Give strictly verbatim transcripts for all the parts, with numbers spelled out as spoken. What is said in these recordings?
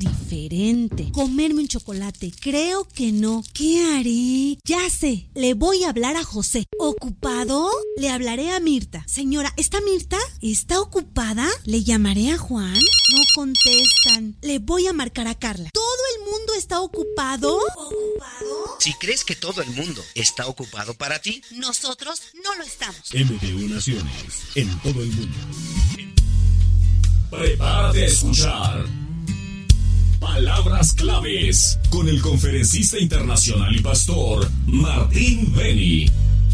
diferente. Comerme un chocolate, creo que no. ¿Qué haré? Ya sé, le voy a hablar a José. ¿Ocupado? Le hablaré a Mirta. Señora, ¿está Mirta? ¿Está ocupada? ¿Le llamaré a Juan? No contestan. Le voy a marcar a Carla. ¿Todo el mundo está ocupado? ¿Ocupado? Si crees que todo el mundo está ocupado para ti, nosotros no lo estamos. M D U Naciones, en todo el mundo. Prepárate a escuchar Palabras Claves con el conferencista internacional y pastor Martín Beni.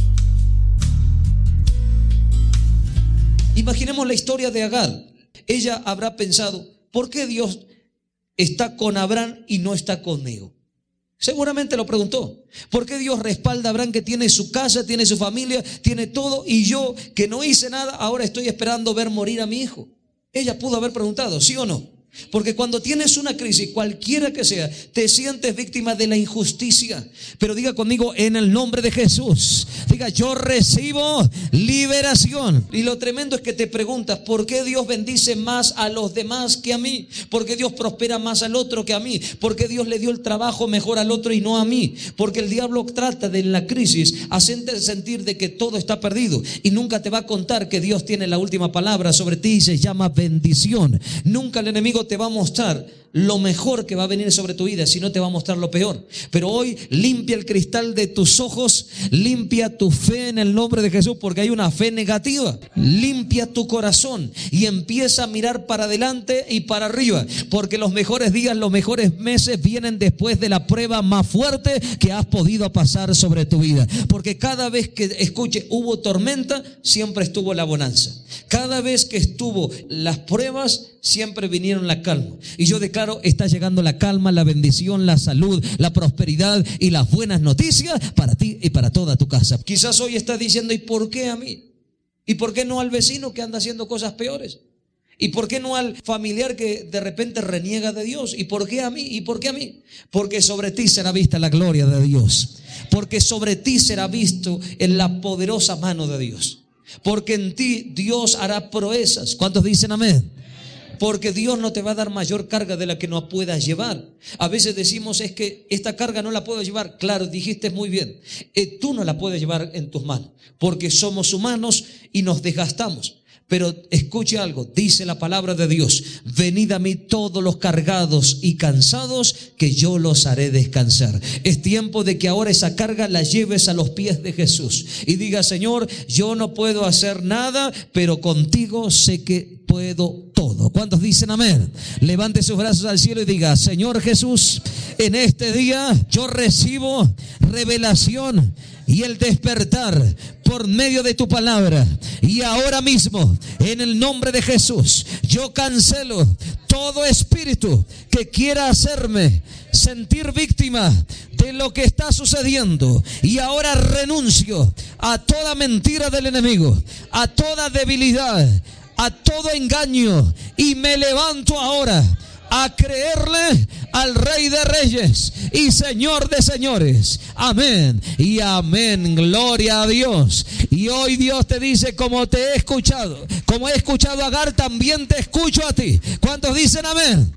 Imaginemos la historia de Agar. Ella habrá pensado, ¿por qué Dios está con Abraham y no está conmigo? Seguramente lo preguntó. ¿Por qué Dios respalda a Abraham, que tiene su casa, tiene su familia, tiene todo, y yo, que no hice nada, ahora estoy esperando ver morir a mi hijo? Ella pudo haber preguntado, ¿sí o no? Porque cuando tienes una crisis, cualquiera que sea, te sientes víctima de la injusticia. Pero diga conmigo, en el nombre de Jesús, diga, yo recibo liberación. Y lo tremendo es que te preguntas, ¿por qué Dios bendice más a los demás que a mí? ¿Por qué Dios prospera más al otro que a mí? ¿Por qué Dios le dio el trabajo mejor al otro y no a mí? Porque el diablo trata de, en la crisis, hacerte sentir de que todo está perdido, y nunca te va a contar que Dios tiene la última palabra sobre ti, y se llama bendición. Nunca el enemigo te va a mostrar lo mejor que va a venir sobre tu vida, sino te va a mostrar lo peor. Pero hoy limpia el cristal de tus ojos, limpia tu fe en el nombre de Jesús, porque hay una fe negativa. Limpia tu corazón y empieza a mirar para adelante y para arriba, porque los mejores días, los mejores meses vienen después de la prueba más fuerte que has podido pasar sobre tu vida. Porque cada vez que, escuche, hubo tormenta, siempre estuvo la bonanza. Cada vez que estuvo las pruebas, siempre vinieron la calma. Y yo declaro, está llegando la calma, la bendición, la salud, la prosperidad y las buenas noticias para ti y para toda tu casa. Quizás hoy estás diciendo, ¿y por qué a mí? ¿Y por qué no al vecino que anda haciendo cosas peores? ¿Y por qué no al familiar que de repente reniega de Dios? ¿Y por qué a mí? ¿Y por qué a mí? Porque sobre ti será vista la gloria de Dios. Porque sobre ti será visto en la poderosa mano de Dios. Porque en ti Dios hará proezas. ¿Cuántos dicen amén? Porque Dios no te va a dar mayor carga de la que no puedas llevar. A veces decimos, es que esta carga no la puedo llevar. Claro, dijiste muy bien. Eh, tú no la puedes llevar en tus manos, porque somos humanos y nos desgastamos. Pero escuche algo, dice la palabra de Dios: venid a mí todos los cargados y cansados, que yo los haré descansar. Es tiempo de que ahora esa carga la lleves a los pies de Jesús y diga: Señor, yo no puedo hacer nada, pero contigo sé que puedo todo. ¿Cuántos dicen amén? Levante sus brazos al cielo y diga: Señor Jesús, en este día yo recibo revelación y el despertar por medio de tu palabra. Y ahora mismo, en el nombre de Jesús, yo cancelo todo espíritu que quiera hacerme sentir víctima de lo que está sucediendo. Y ahora renuncio a toda mentira del enemigo, a toda debilidad, a todo engaño, y me levanto ahora a creerle al Rey de Reyes y Señor de Señores. Amén y amén. Gloria a Dios. Y hoy Dios te dice: como te he escuchado, como he escuchado a Agar, también te escucho a ti. ¿Cuántos dicen amén?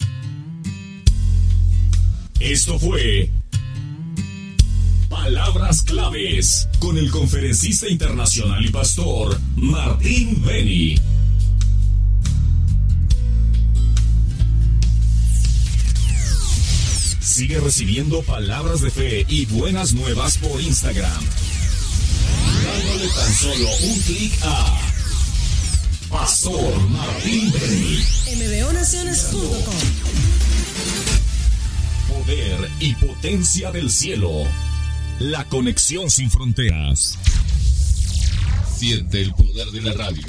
Esto fue Palabras Claves con el conferencista internacional y pastor Martín Beni. Sigue recibiendo palabras de fe y buenas nuevas por Instagram, dándole tan solo un clic a Pastor Martín Beni. M B O Naciones punto com. Poder y potencia del cielo. La conexión sin fronteras. Siente el poder de la radio.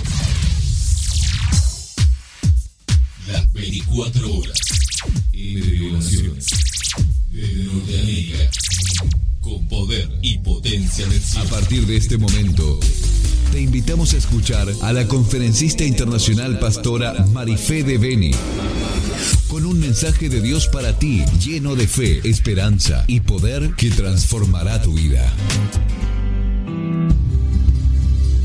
Las veinticuatro horas. M B O Naciones. Desde Norteamérica, con poder y potencia del cielo. A partir de este momento, te invitamos a escuchar a la conferencista internacional pastora Marifé de Beni, con un mensaje de Dios para ti, lleno de fe, esperanza y poder que transformará tu vida. Muy bien.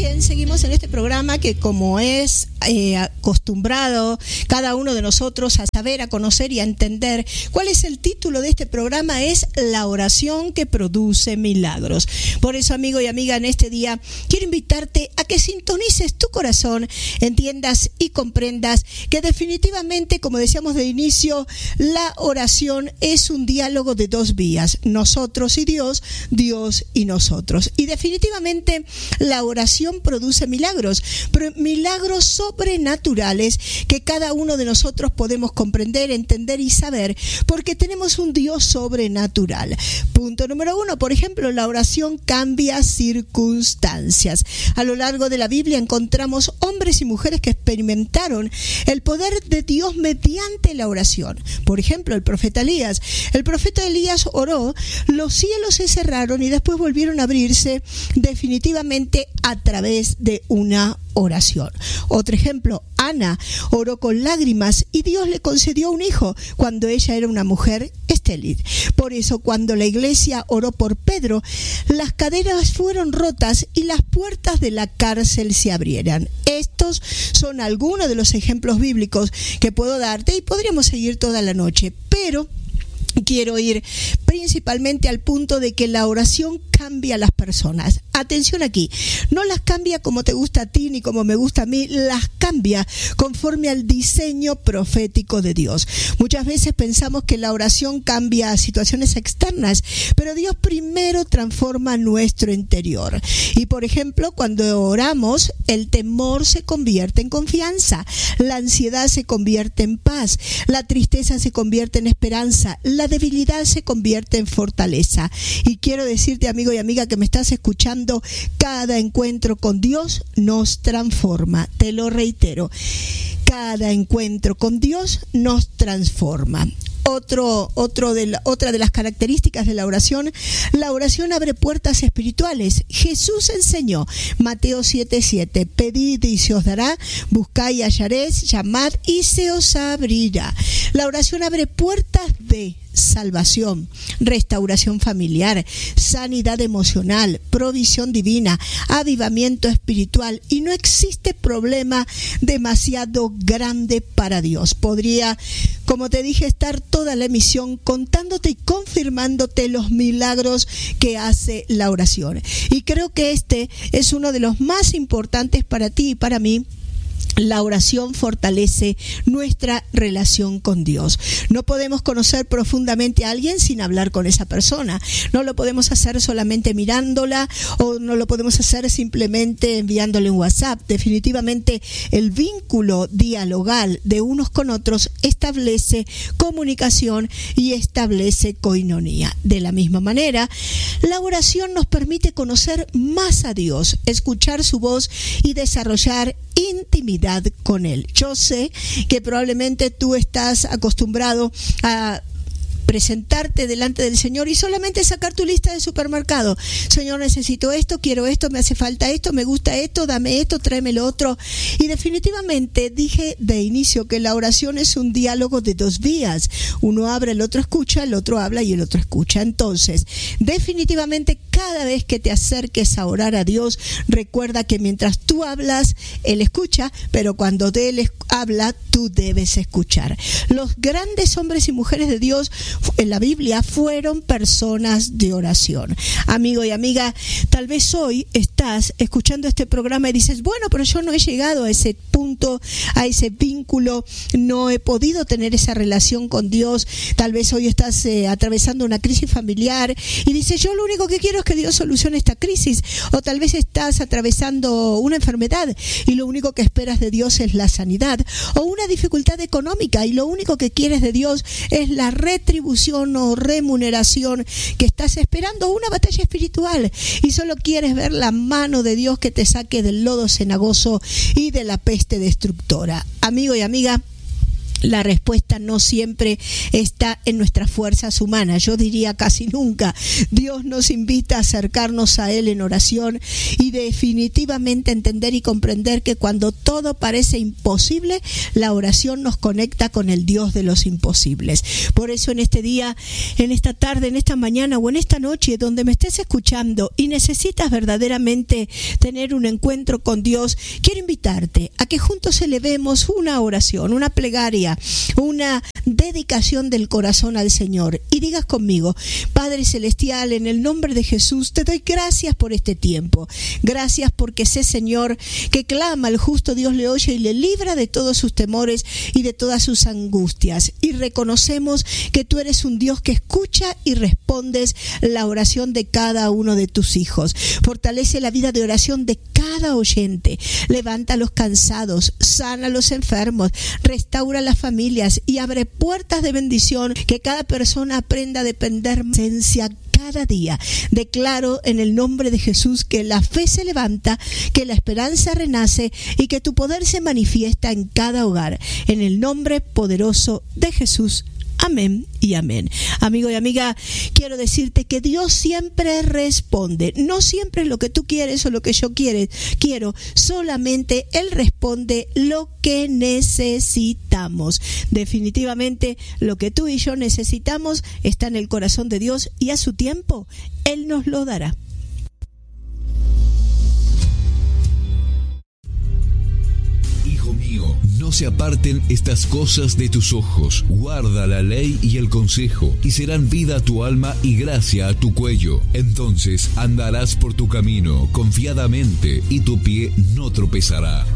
bien, seguimos en este programa que, como es eh, acostumbrado cada uno de nosotros a saber, a conocer y a entender cuál es el título de este programa, es La oración que produce milagros. Por eso, amigo y amiga, en este día quiero invitarte a que sintonices tu corazón, entiendas y comprendas que definitivamente, como decíamos de inicio, la oración es un diálogo de dos vías, nosotros y Dios, Dios y nosotros. Y definitivamente la oración produce milagros, pero milagros sobrenaturales que cada uno de nosotros podemos comprender, entender y saber, porque tenemos un Dios sobrenatural. Punto número uno, por ejemplo, la oración cambia circunstancias. A lo largo de la Biblia encontramos hombres y mujeres que experimentaron el poder de Dios mediante la oración. Por ejemplo, el profeta Elías. El profeta Elías oró, los cielos se cerraron y después volvieron a abrirse definitivamente a través de una oración. Otro ejemplo, Ana oró con lágrimas y Dios le concedió un hijo cuando ella era una mujer estéril. Por eso, cuando la iglesia oró por Pedro, las cadenas fueron rotas y las puertas de la cárcel se abrieran. Estos son algunos de los ejemplos bíblicos que puedo darte y podríamos seguir toda la noche, pero quiero ir principalmente al punto de que la oración cambia a las personas. Atención aquí, no las cambia como te gusta a ti ni como me gusta a mí, las cambia conforme al diseño profético de Dios. Muchas veces pensamos que la oración cambia a situaciones externas, pero Dios primero transforma nuestro interior. Y por ejemplo, cuando oramos, el temor se convierte en confianza, la ansiedad se convierte en paz, la tristeza se convierte en esperanza, la debilidad se convierte en fortaleza. Y quiero decirte, amigo y amiga que me estás escuchando, cada encuentro con Dios nos transforma. Te lo reitero, cada encuentro con Dios nos transforma. Otro, otro de la, otra de las características de la oración, la oración abre puertas espirituales. Jesús enseñó, Mateo siete siete, pedid y se os dará, buscad y hallaréis, llamad y se os abrirá. La oración abre puertas de salvación, restauración familiar, sanidad emocional, provisión divina, avivamiento espiritual, y no existe problema demasiado grande para Dios. Podría, como te dije, estar toda la emisión contándote y confirmándote los milagros que hace la oración. Y creo que este es uno de los más importantes para ti y para mí. La oración fortalece nuestra relación con Dios. No podemos conocer profundamente a alguien sin hablar con esa persona. No lo podemos hacer solamente mirándola, o no lo podemos hacer simplemente enviándole un WhatsApp. Definitivamente el vínculo dialogal de unos con otros establece comunicación y establece coinonía. De la misma manera, la oración nos permite conocer más a Dios, escuchar su voz y desarrollar intimidad con Él. Yo sé que probablemente tú estás acostumbrado a presentarte delante del Señor y solamente sacar tu lista de supermercado. Señor, necesito esto, quiero esto, me hace falta esto, me gusta esto, dame esto, tráeme lo otro. Y definitivamente dije de inicio que la oración es un diálogo de dos vías. Uno habla, el otro escucha, el otro habla y el otro escucha. Entonces, definitivamente cada vez que te acerques a orar a Dios, recuerda que mientras tú hablas, Él escucha, pero cuando de Él habla, tú debes escuchar. Los grandes hombres y mujeres de Dios en la Biblia fueron personas de oración. Amigo y amiga, tal vez hoy estás escuchando este programa y dices, bueno, pero yo no he llegado a ese punto, a ese vínculo, no he podido tener esa relación con Dios. Tal vez hoy estás eh, atravesando una crisis familiar y dices, yo lo único que quiero es que Dios solucione esta crisis. O tal vez estás atravesando una enfermedad y lo único que esperas de Dios es la sanidad, o una dificultad económica y lo único que quieres de Dios es la retribución o remuneración que estás esperando, una batalla espiritual, y solo quieres ver la mano de Dios que te saque del lodo cenagoso y de la peste destructora. Amigo y amiga, La respuesta no siempre está en nuestras fuerzas humanas, yo diría casi nunca. Dios nos invita a acercarnos a Él en oración y definitivamente entender y comprender que cuando todo parece imposible, la oración nos conecta con el Dios de los imposibles. Por eso en este día, en esta tarde, en esta mañana o en esta noche, donde me estés escuchando y necesitas verdaderamente tener un encuentro con Dios, quiero invitarte a que juntos elevemos una oración, una plegaria, una dedicación del corazón al Señor y digas conmigo: Padre Celestial, en el nombre de Jesús te doy gracias por este tiempo. Gracias porque sé, Señor, que clama al justo, Dios le oye y le libra de todos sus temores y de todas sus angustias. Y reconocemos que tú eres un Dios que escucha y respondes la oración de cada uno de tus hijos. Fortalece la vida de oración de cada oyente. Levanta a los cansados, sana a los enfermos, restaura las familias y abre puertas de bendición, que cada persona aprenda a depender de esencia cada día. Declaro en el nombre de Jesús que la fe se levanta, que la esperanza renace y que tu poder se manifiesta en cada hogar. En el nombre poderoso de Jesús. Amén y amén. Amigo y amiga, quiero decirte que Dios siempre responde. No siempre es lo que tú quieres o lo que yo quiere, quiero. Solamente Él responde lo que necesitamos. Definitivamente lo que tú y yo necesitamos está en el corazón de Dios y a su tiempo Él nos lo dará. Hijo mío, no se aparten estas cosas de tus ojos. Guarda la ley y el consejo, y serán vida a tu alma y gracia a tu cuello. Entonces andarás por tu camino confiadamente, y tu pie no tropezará.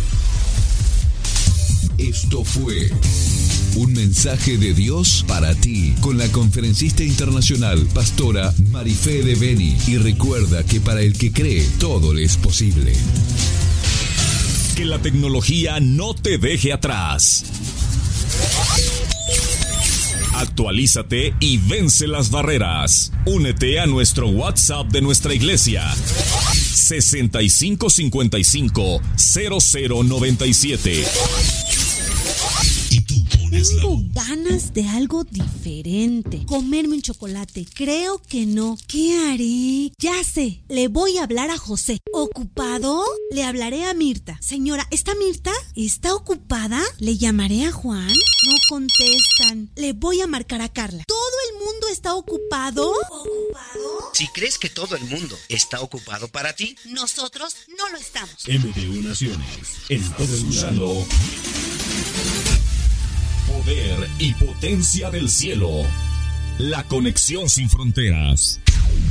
Esto fue un mensaje de Dios para ti, con la conferencista internacional, pastora Marifé de Beni. Y recuerda que para el que cree, todo le es posible. Que la tecnología no te deje atrás. Actualízate y vence las barreras. Únete a nuestro WhatsApp de nuestra iglesia: sesenta y cinco cincuenta y cinco cero cero noventa y siete. Y tú pones la... Tengo ganas de algo diferente. Comerme un chocolate. Creo que no. ¿Qué haré? Ya sé. Le voy a hablar a José. ¿Ocupado? Le hablaré a Mirta. Señora, ¿está Mirta? ¿Está ocupada? ¿Le llamaré a Juan? No contestan. Le voy a marcar a Carla. ¿Todo el mundo está ocupado? ¿Ocupado? Si crees que todo el mundo está ocupado para ti, nosotros no lo estamos. M D U Naciones, en todo el mundo. Poder y potencia del cielo. La conexión sin fronteras.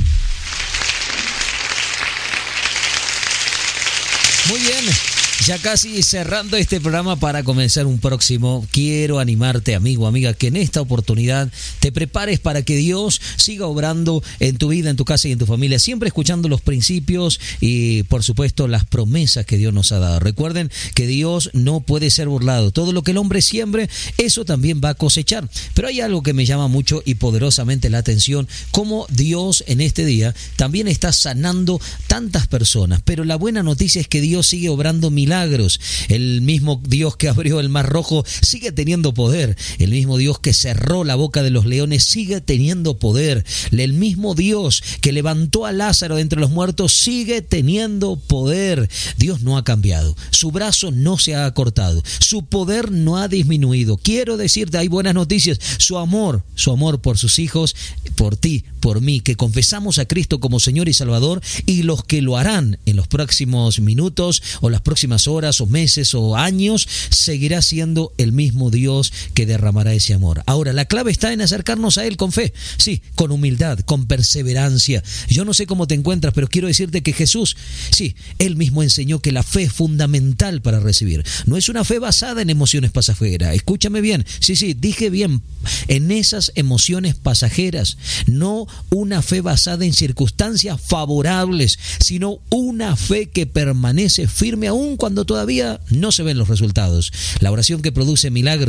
Muy bien, ya casi cerrando este programa para comenzar un próximo. Quiero animarte, amigo, amiga, que en esta oportunidad te prepares para que Dios siga obrando en tu vida, en tu casa y en tu familia, siempre escuchando los principios y, por supuesto, las promesas que Dios nos ha dado. Recuerden que Dios no puede ser burlado. Todo lo que el hombre siembre, eso también va a cosechar. Pero hay algo que me llama mucho y poderosamente la atención, cómo Dios en este día también está sanando tantas personas. Pero la buena noticia es que Dios sigue obrando milagros. Milagros. El mismo Dios que abrió el Mar Rojo sigue teniendo poder. El mismo Dios que cerró la boca de los leones sigue teniendo poder. El mismo Dios que levantó a Lázaro de entre los muertos sigue teniendo poder. Dios no ha cambiado. Su brazo no se ha acortado. Su poder no ha disminuido. Quiero decirte, hay buenas noticias. Su amor, su amor por sus hijos, por ti, por mí, que confesamos a Cristo como Señor y Salvador, y los que lo harán en los próximos minutos o las próximas horas o meses o años, seguirá siendo el mismo Dios que derramará ese amor. Ahora, la clave está en acercarnos a Él con fe, sí, con humildad, con perseverancia. Yo no sé cómo te encuentras, pero quiero decirte que Jesús, sí, Él mismo enseñó que la fe es fundamental para recibir. No es una fe basada en emociones pasajeras. Escúchame bien, sí, sí, dije bien, en esas emociones pasajeras, no una fe basada en circunstancias favorables, sino una fe que permanece firme aún cuando todavía no se ven los resultados. La oración que produce milagros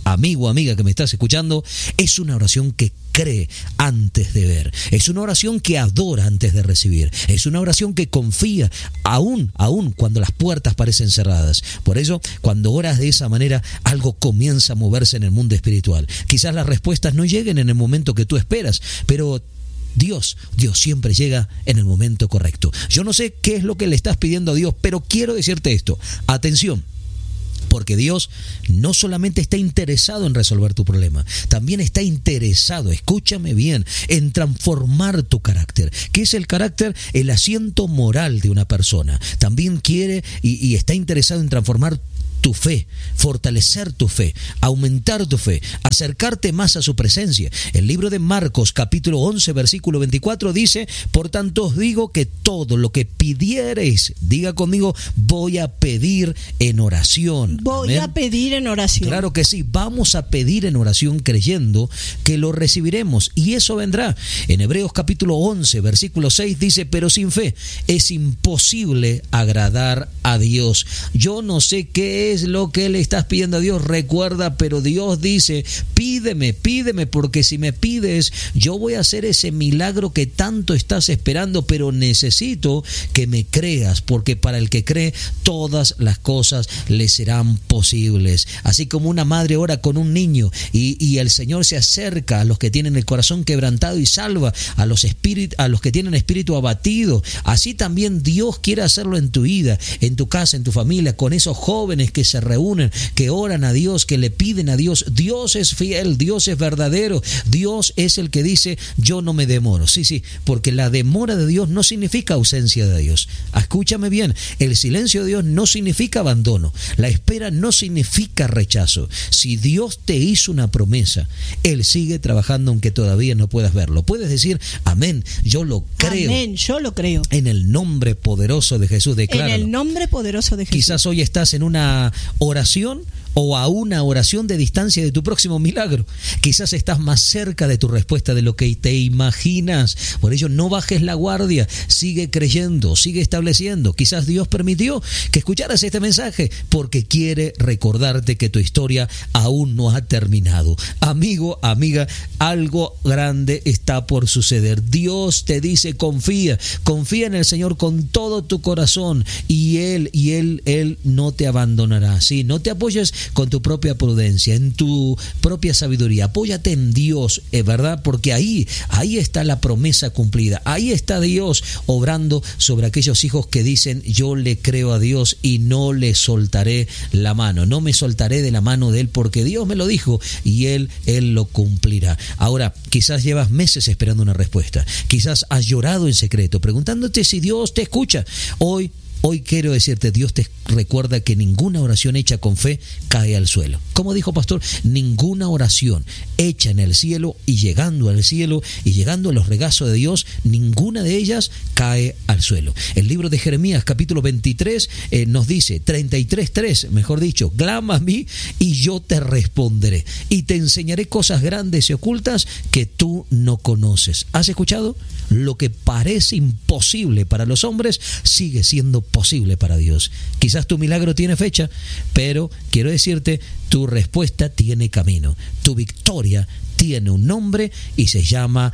amigo, amiga que me estás escuchando, es una oración que cree antes de ver. Es una oración que adora antes de recibir. Es una oración que confía aún, aún cuando las puertas parecen cerradas. Por eso, cuando oras de esa manera, algo comienza a moverse en el mundo espiritual. Quizás las respuestas no lleguen en el momento que tú esperas, pero Dios, Dios siempre llega en el momento correcto. Yo no sé qué es lo que le estás pidiendo a Dios, pero quiero decirte esto. Atención. Porque Dios no solamente está interesado en resolver tu problema, también está interesado, escúchame bien, en transformar tu carácter. ¿Qué es el carácter? El asiento moral de una persona. También quiere y, y está interesado en transformar tu fe, fortalecer tu fe, aumentar tu fe, acercarte más a su presencia. El libro de Marcos, capítulo once, versículo veinticuatro dice: por tanto os digo que todo lo que pidiereis, diga conmigo, voy a pedir en oración. Voy Amén. a pedir en oración. Claro que sí, vamos a pedir en oración creyendo que lo recibiremos y eso vendrá. En Hebreos capítulo once, versículo seis dice: pero sin fe es imposible agradar a Dios. Yo no sé qué es lo que le estás pidiendo a Dios, recuerda, pero Dios dice: pídeme, pídeme, porque si me pides, yo voy a hacer ese milagro que tanto estás esperando, pero necesito que me creas, porque para el que cree, todas las cosas le serán posibles. Así como una madre ora con un niño y, y el Señor se acerca a los que tienen el corazón quebrantado y salva a los espíritus, a los que tienen espíritu abatido, así también Dios quiere hacerlo en tu vida, en tu casa, en tu familia, con esos jóvenes que se reúnen, que oran a Dios, que le piden a Dios. Dios es fiel, Dios es verdadero, Dios es el que dice: yo no me demoro. Sí, sí, porque la demora de Dios no significa ausencia de Dios. Escúchame bien, el silencio de Dios no significa abandono, la espera no significa rechazo. Si Dios te hizo una promesa, Él sigue trabajando aunque todavía no puedas verlo. Puedes decir: amén, yo lo creo. Amén, yo lo creo. En el nombre poderoso de Jesús, decláralo. En el nombre poderoso de Jesús. Quizás hoy estás en una oración o a una oración de distancia de tu próximo milagro. Quizás estás más cerca de tu respuesta de lo que te imaginas. Por ello, no bajes la guardia, sigue creyendo, sigue estableciendo. Quizás Dios permitió que escucharas este mensaje porque quiere recordarte que tu historia aún no ha terminado. Amigo, amiga, algo grande está por suceder. Dios te dice: confía, confía en el Señor con todo tu corazón y Él, y Él, Él no te abandonará. Sí, no te apoyes con tu propia prudencia, en tu propia sabiduría. Apóyate en Dios, es verdad, porque ahí, ahí está la promesa cumplida. Ahí está Dios obrando sobre aquellos hijos que dicen: yo le creo a Dios y no le soltaré la mano. No me soltaré de la mano de Él porque Dios me lo dijo y Él, Él lo cumplirá. Ahora, quizás llevas meses esperando una respuesta. Quizás has llorado en secreto, preguntándote si Dios te escucha. Hoy Hoy quiero decirte, Dios te recuerda que ninguna oración hecha con fe cae al suelo. Como dijo pastor, ninguna oración hecha en el cielo y llegando al cielo y llegando a los regazos de Dios, ninguna de ellas cae al suelo. El libro de Jeremías capítulo veintitrés eh, nos dice, treinta y tres tres, mejor dicho: clama a mí y yo te responderé y te enseñaré cosas grandes y ocultas que tú no conoces. ¿Has escuchado? Lo que parece imposible para los hombres sigue siendo posible para Dios. Quizás tu milagro tiene fecha, pero quiero decirte, tu respuesta tiene camino. Tu victoria tiene un nombre y se llama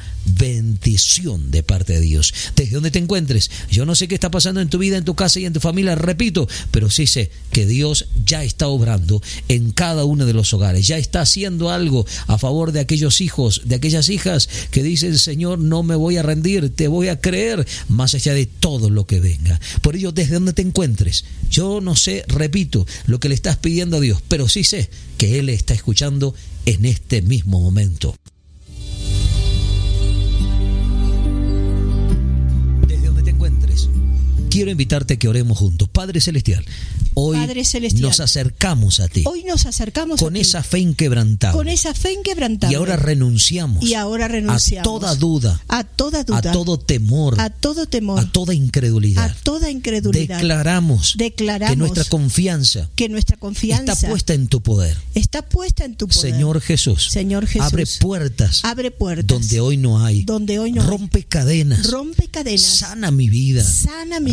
bendición de parte de Dios. Desde donde te encuentres, yo no sé qué está pasando en tu vida, en tu casa y en tu familia, repito, pero sí sé que Dios ya está obrando en cada uno de los hogares, ya está haciendo algo a favor de aquellos hijos, de aquellas hijas que dicen: Señor, no me voy a rendir, te voy a creer más allá de todo lo que venga. Por ello, desde donde te encuentres, yo no sé, repito, lo que le estás pidiendo a Dios, pero sí sé que Él está escuchando en este mismo momento. Desde donde te encuentres, quiero invitarte a que oremos juntos. Padre Celestial, hoy Padre Celestial, nos acercamos a ti. Hoy nos acercamos con a ti. esa fe inquebrantable. Con esa fe inquebrantable. Y ahora renunciamos. Y ahora renunciamos a toda duda. A toda duda. A todo temor. A todo temor. A toda incredulidad. A toda incredulidad. Declaramos, Declaramos que nuestra confianza, que nuestra confianza está puesta en tu poder. Está puesta en tu poder. Señor Jesús. Señor Jesús. Abre puertas. Abre puertas. Donde hoy no hay. Donde hoy no Rompe hay. cadenas. Rompe cadenas. Sana mi vida. Sana mi vida.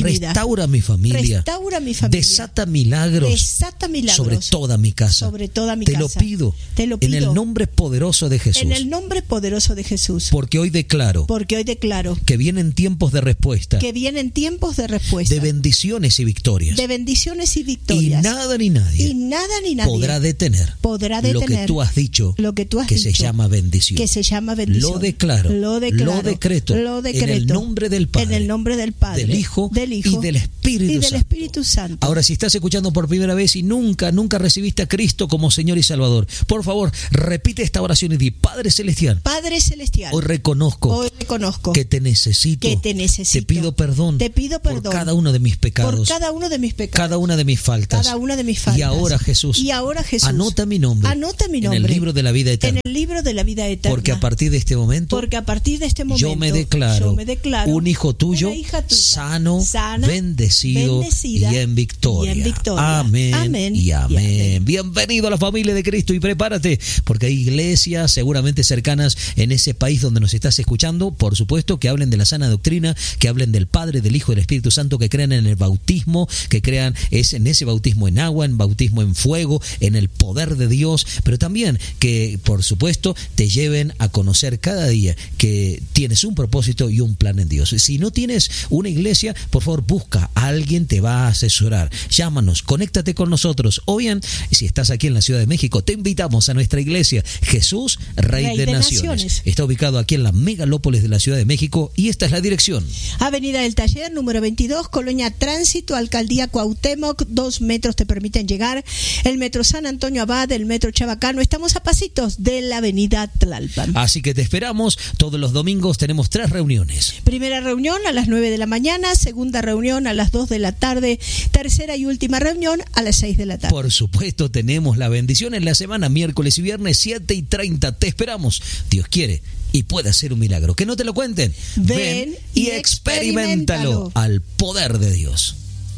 vida. Restaura mi familia. Restaura mi familia. Desata milagros. Desata milagros. Sobre toda mi casa. Sobre toda mi Te casa. lo pido. Te lo pido. En el nombre poderoso de Jesús. En el nombre poderoso de Jesús. Porque hoy declaro. Porque hoy declaro. Que vienen tiempos de respuesta. Que vienen tiempos de respuesta. De bendiciones y victorias. De bendiciones y victorias. Y nada ni nadie. Y nada ni nadie. Podrá detener. Podrá detener. Lo que tú has dicho. Lo que tú has que dicho. se llama bendición. Que se llama bendición. Lo declaro. Lo declaro. Lo decreto. Lo decreto. En el nombre del Padre. En el nombre del Padre. Del Hijo. Del Hijo. Y del Espíritu y del Santo. Espíritu Santo. Ahora, si estás escuchando por primera vez y nunca, nunca recibiste a Cristo como Señor y Salvador, por favor, repite esta oración y di: Padre Celestial. Padre Celestial. Hoy reconozco. Hoy reconozco. Que te necesito. Que te necesito. Te pido perdón. Te pido perdón. Por cada uno de mis pecados. Por cada uno de mis pecados. Cada una de mis faltas. Cada una de mis faltas. Y ahora, Jesús. Y ahora, Jesús. Anota mi nombre. Anota mi nombre. En el libro de la vida eterna. En el libro de la vida eterna. Porque a partir de este momento. Porque a partir de este momento. Yo me declaro. Yo me declaro un hijo tuyo. Una hija tuya, sano. sana, bendecido. bendecida, y en victoria. Y en victoria. Amén. Amén. Y amén. Y amén. Bienvenido a la familia de Cristo y prepárate. Porque hay iglesias seguramente cercanas en ese país donde nos estás escuchando. Por supuesto que hablen de la sana doctrina. Que hablen del Padre, del Hijo y del Espíritu Santo. Que crean en el bautismo. Que crean es en ese bautismo en agua. En bautismo en fuego. En el poder de Dios. Pero también que por supuesto te lleven a conocer cada día que tienes un propósito y un plan en Dios. Si no tienes una iglesia, por favor busca, alguien te va a asesorar. Llámanos, conéctate con nosotros. O bien, si estás aquí en la Ciudad de México, te invitamos a nuestra iglesia Jesús, Rey, Rey de, de Naciones. Naciones. Está ubicado aquí en la megalópolis de la Ciudad de México y esta es la dirección. Avenida del Taller, número veintidós, Colonia Tránsito, Alcaldía Cuauhtémoc. Dos metros te permiten llegar. El metro San Antonio Abad, el metro Chabacano. Estamos a pasitos de la avenida Tlalpan. Así que te esperamos. Todos los domingos tenemos tres reuniones. Primera reunión a las nueve de la mañana, segunda reunión a las dos de la tarde, tercera y última reunión a las seis de la tarde. Por supuesto, tenemos la bendición en la semana, miércoles y viernes, siete y treinta. Te esperamos. Dios quiere y puede hacer un milagro. Que no te lo cuenten. Ven, Ven y, y experiméntalo al poder de Dios.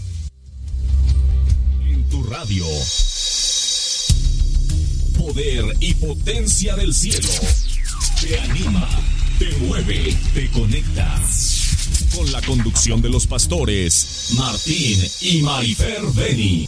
En tu radio. Poder y potencia del cielo. Te anima, te mueve, te conecta. Con la conducción de los pastores Martín y Marifer Beni.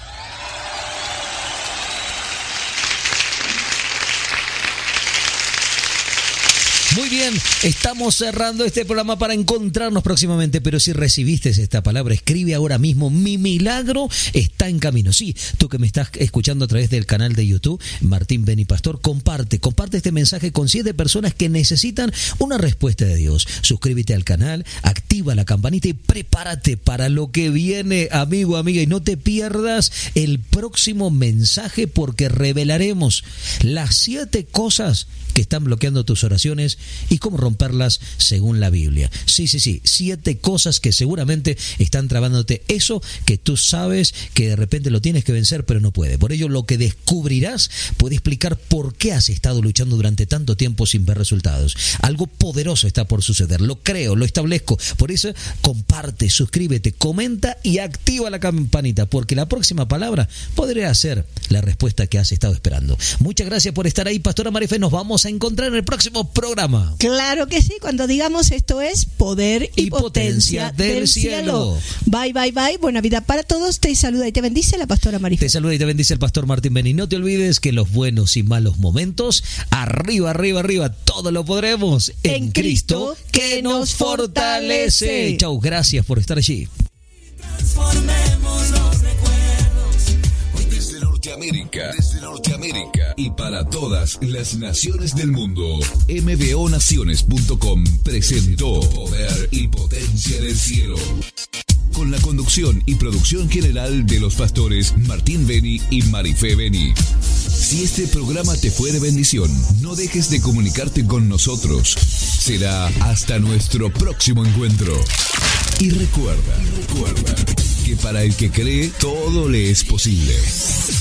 Muy bien, estamos cerrando este programa para encontrarnos próximamente, pero si recibiste esta palabra, escribe ahora mismo: mi milagro está en camino. Sí, tú que me estás escuchando a través del canal de YouTube, Martín Beni Pastor, comparte, comparte este mensaje con siete personas que necesitan una respuesta de Dios. Suscríbete al canal, activa la campanita y prepárate para lo que viene, amigo, amiga, y no te pierdas el próximo mensaje porque revelaremos las siete cosas que están bloqueando tus oraciones y cómo romperlas según la Biblia. Sí, sí, sí, siete cosas que seguramente están trabándote eso que tú sabes que de repente lo tienes que vencer pero no puede. Por ello lo que descubrirás puede explicar por qué has estado luchando durante tanto tiempo sin ver resultados. Algo poderoso está por suceder, lo creo, lo establezco. Por eso comparte, suscríbete, comenta y activa la campanita porque la próxima palabra podría ser la respuesta que has estado esperando. Muchas gracias por estar ahí, Pastora Marife. Nos vamos a encontrar en el próximo programa. Claro que sí, cuando digamos esto es poder y, y potencia, potencia del, del cielo. cielo. Bye, bye, bye. Buena vida para todos. Te saluda y te bendice la Pastora Marife. Te saluda y te bendice el Pastor Martín Beni. No te olvides que los buenos y malos momentos, arriba, arriba, arriba, todo lo podremos en, en Cristo, Cristo que nos fortalece. Chau, gracias por estar allí. Transformemos los recuerdos. Desde Norteamérica, desde Norteamérica y para todas las naciones del mundo, m b o naciones punto com presentó Poder y Potencia del Cielo. Con la conducción y producción general de los pastores Martín Beni y Marife Beni. Si este programa te fue de bendición, no dejes de comunicarte con nosotros. Será hasta nuestro próximo encuentro. Y recuerda, recuerda que para el que cree, todo le es posible.